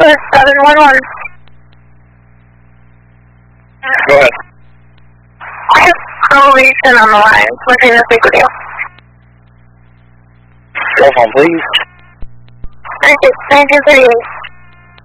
Southwest 711. Go ahead. I have Carl Reason on the line. What can I speak with you? Cell phone, please. 1938.